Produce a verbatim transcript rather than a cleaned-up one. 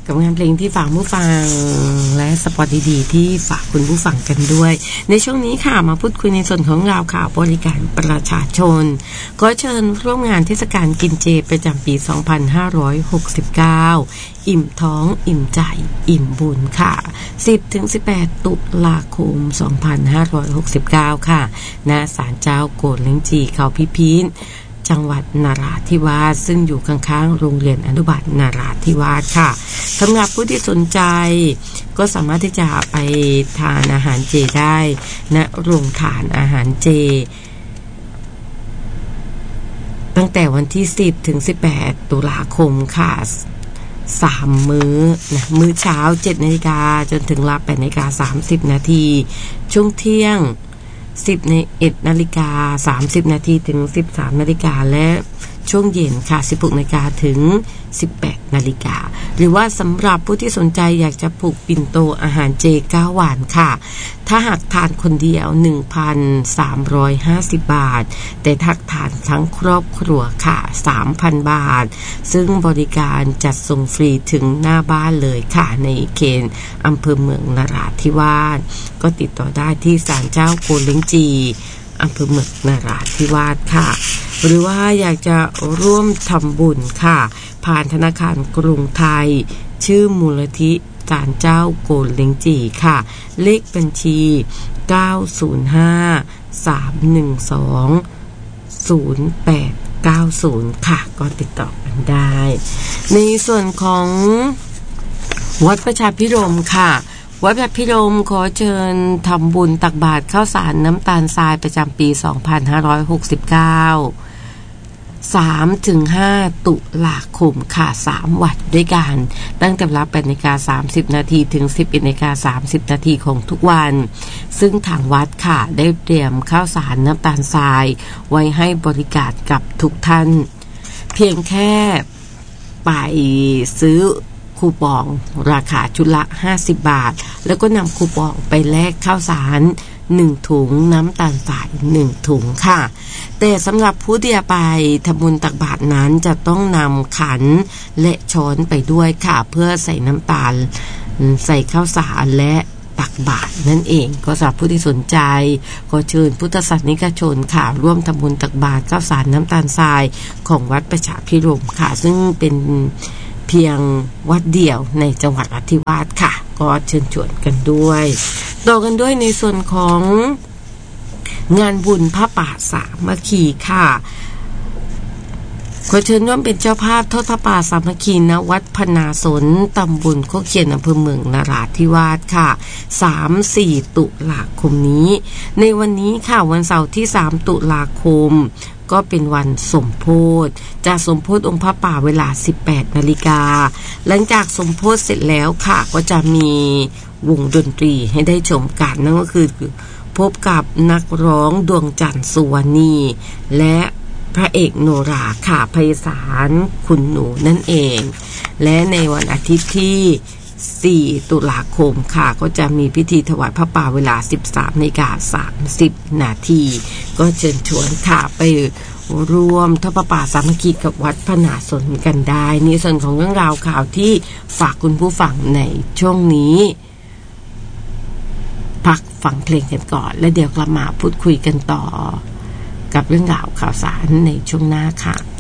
กับงานเพลงที่ฝากผู้ฟังและสปอตดีๆที่ฝากคุณผู้ฟังกันด้วยในช่วงนี้ค่ะมาพูดคุยในส่วนของราวข่าวบริการประชาชนก็เชิญร่วมงานเทศกาลกินเจประจำปีสองพันห้าร้อยหกสิบเก้าอิ่มท้องอิ่มใจอิ่มบุญค่ะ สิบถึงสิบแปด ตุลาคมสองพันห้าร้อยหกสิบเก้าค่ะณศาลเจ้าโกนเล้งจีเขาพิพิธจังหวัดนราธิวาสซึ่งอยู่ข้างๆโรงเรียนอนุบาลนราธิวาสค่ะสำหรับผู้ที่สนใจก็สามารถที่จะไปทานอาหารเจได้ณโรงทานอาหารเจตั้งแต่วันที่สิบถึงสิบแปดตุลาคมค่ะสามมื้อนะมื้อเช้า เจ็ดนาฬิกา จนถึงเวลา แปดนาฬิกาสามสิบ นาทีช่วงเที่ยงสิบนาฬิกาสามสิบ นาทีถึง สิบสาม นาฬิกาและช่วงเย็นค่ะ สิบหก นาฬิกาถึง สิบแปด นาฬิกาหรือว่าสำหรับผู้ที่สนใจอยากจะผูกปิ่นโตอาหารเจเก้าหวานค่ะถ้าหากทานคนเดียว หนึ่งพันสามร้อยห้าสิบ บาทแต่ถ้าทานทั้งครอบครัวค่ะ สามพัน บาทซึ่งบริการจัดส่งฟรีถึงหน้าบ้านเลยค่ะในเขตอำเภอเมืองนราธิวาสก็ติดต่อได้ที่ศาลเจ้าโกนเล้งจีอำเภอเมืองนราธิวาสค่ะหรือว่าอยากจะร่วมทำบุญค่ะผ่านธนาคารกรุงไทยชื่อมูลนิธิศาลเจ้าโกนเล้งจีค่ะเลขบัญชีเก้า ศูนย์ ห้า สาม หนึ่ง สอง ศูนย์ แปด เก้า ศูนย์ค่ะก็ติดต่อกันได้ในส่วนของวัดประชาพิรมย์ค่ะวัดประชาพิรมย์ขอเชิญทำบุญตักบาตรข้าวสารน้ำตาลทรายประจำปีสองพันห้าร้อยหกสิบเก้า สามถึงห้า ตุลาคมค่ะสามวันด้วยกันตั้งแต่เวลา แปดนาฬิกาสามสิบ นาทีถึง สิบเอ็ดนาฬิกาสามสิบ นาทีของทุกวันซึ่งทางวัดค่ะได้เตรียมข้าวสารน้ำตาลทรายไว้ให้บริการกับทุกท่านเพียงแค่ไปซื้อคูปองราคาชุดละห้าสิบบาทแล้วก็นำคูปองไปแลกข้าวสารหนึ่งถุงน้ำตาลทรายหนึ่งถุงค่ะแต่สำหรับผู้ที่จะไปทำบุญตักบาตรนั้นจะต้องนำขันและช้อนไปด้วยค่ะเพื่อใส่น้ำตาลใส่ข้าวสารและตักบาตรนั่นเองก็สำหรับผู้ที่สนใจก็เชิญพุทธศาสนิกชนค่ะร่วมทำบุญตักบาตรข้าวสารน้ำตาลทรายของวัดประชาพิรมย์ค่ะซึ่งเป็นเพียงวัดเดียวในจังหวัดนราธิวาสค่ะก็เชิญชวนกันด้วยต่อกันด้วยในส่วนของงานบุญพระป่าสามัคคีค่ะขอเชิญร่วมเป็นเจ้าภาพทอดพระป่าสามัคคีณวัดพนาสนตำบลโคกเคียนอำเภอเมืองนราธิวาสค่ะ สามถึงสี่ ตุลาคมนี้ในวันนี้ค่ะวันเสาร์ที่สามตุลาคมก็เป็นวันสมโภชจะสมโภชองค์พระป่าเวลา สิบแปดนาฬิกาหลังจากสมโภชเสร็จแล้วค่ะก็จะมีวงดนตรีให้ได้ชมกันนั่นก็คือพบกับนักร้องดวงจันทร์สุวรรณีและพระเอกโนราค่ะไพศาลคุณหนูนั่นเองและในวันอาทิตย์ที่สี่ตุลาคมค่ะก็จะมีพิธีถวายพระป่าเวลา สิบสามนาฬิกาสามสิบ นาทีก็เชิญชวนค่ะไปรวมทอดพระป่าสามัคคีกับวัดพนาสนกันได้ในส่วนของเรื่องราวข่าวที่ฝากคุณผู้ฟังในช่วงนี้พักฟังเพลงกันก่อนและเดี๋ยวกลับมาพูดคุยกันต่อกับเรื่องราวข่าวสารในช่วงหน้าค่ะ